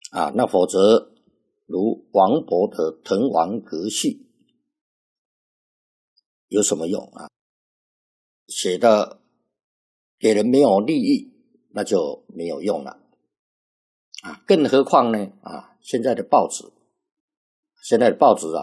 啊，那否则如王勃的《滕王阁序》有什么用啊？写的给人没有利益，那就没有用了啊。更何况呢啊，现在的报纸啊